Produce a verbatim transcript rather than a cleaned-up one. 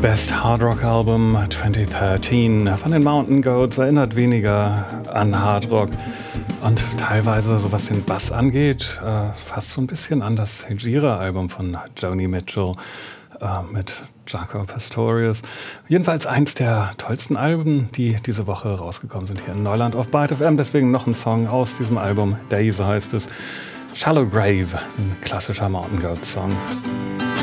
Best Hard Rock Album zwanzig dreizehn von den Mountain Goats erinnert weniger an Hard Rock und teilweise, so was den Bass angeht, äh, fast so ein bisschen an das Hejira-Album von Joni Mitchell äh, mit Jaco Pastorius. Jedenfalls eins der tollsten Alben, die diese Woche rausgekommen sind hier in Neuland auf Byte F M. Deswegen noch ein Song aus diesem Album. Days heißt es. Shallow Grave, ein klassischer Mountain Goats Song.